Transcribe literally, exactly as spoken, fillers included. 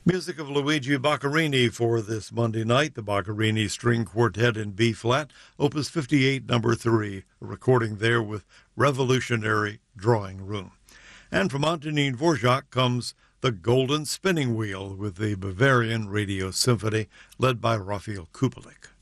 Music of Luigi Boccherini for this Monday night, the Boccherini String Quartet in B-flat, Opus fifty-eight, number three, a recording there with Revolutionary Drawing Room. And from Antonin Dvorak comes The Golden Spinning Wheel with the Bavarian Radio Symphony, led by Raphael Kubelik.